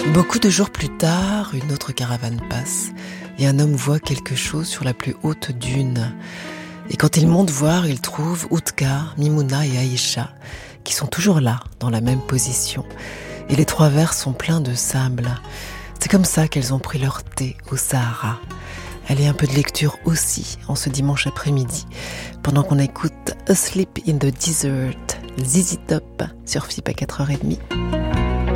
Beaucoup de jours plus tard, une autre caravane passe et un homme voit quelque chose sur la plus haute dune. Et quand il monte voir, il trouve Outkar, Mimouna et Aïcha, qui sont toujours là, dans la même position. Et les 3 verres sont pleins de sable. C'est comme ça qu'elles ont pris leur thé au Sahara. Allez, un peu de lecture aussi, en ce dimanche après-midi, pendant qu'on écoute Asleep in the Desert, ZZ Top, sur FIP à 4h30.